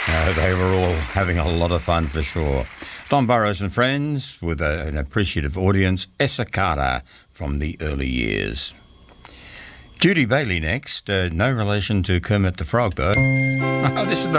They were all having a lot of fun for sure. Don Burrows and Friends with an appreciative audience. Essakata from the early years. Judy Bailey next. No relation to Kermit the Frog though. This is the